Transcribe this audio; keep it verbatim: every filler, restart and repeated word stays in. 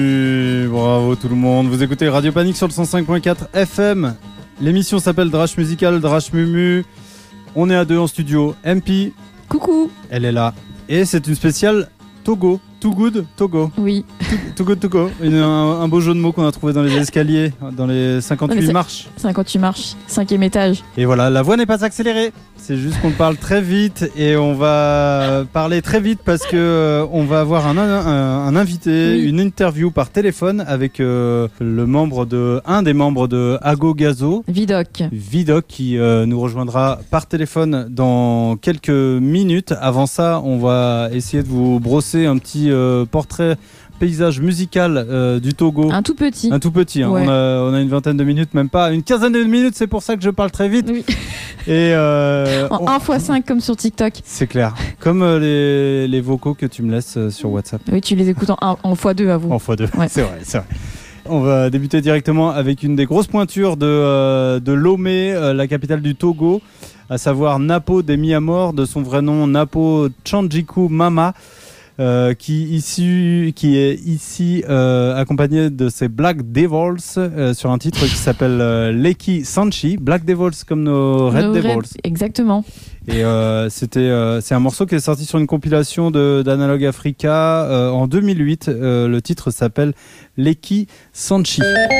Et bravo tout le monde, vous écoutez Radio Panique sur le cent cinq point quatre F M. L'émission s'appelle Drash Musical, Drash Mumu. On est à deux en studio. M P. Coucou. Elle est là. Et c'est une spéciale Togo. Too Good Togo. Oui. Too, too Good Togo. Une, un, un beau jeu de mots qu'on a trouvé dans les escaliers, dans les cinquante-huit dans les marches. cinquante-huit marches, cinquième étage. Et voilà, la voix n'est pas accélérée. C'est juste qu'on parle très vite et on va parler très vite parce que euh, on va avoir un, un, un invité, oui. Une interview par téléphone avec euh, le membre de, un des membres de Ago Gazo. Vidoc. Vidoc qui euh, nous rejoindra par téléphone dans quelques minutes. Avant ça, on va essayer de vous brosser un petit euh, portrait paysage musical euh, du Togo. Un tout petit. Un tout petit. Hein. Ouais. On, a, on a une vingtaine de minutes, même pas. Une quinzaine de minutes, c'est pour ça que je parle très vite. Oui. Et euh, en un fois cinq comme sur TikTok. C'est clair. Comme euh, les, les vocaux que tu me laisses euh, sur WhatsApp. Oui, tu les écoutes en, un, en fois deux à vous. En fois deux, ouais. C'est vrai, c'est vrai. On va débuter directement avec une des grosses pointures de, euh, de Lomé, euh, la capitale du Togo, à savoir Napo des Miamor, de son vrai nom Napo Tchandjikou Mama. Euh, qui, issu, qui est ici euh, accompagné de ses Black Devils euh, sur un titre qui s'appelle euh, Leki Sanchi. Black Devils comme nos Red nos Devils. Red, exactement. Et euh, c'était, euh, c'est un morceau qui est sorti sur une compilation de, d'Analog Africa euh, en deux mille huit. Euh, le titre s'appelle Leki Sanchi.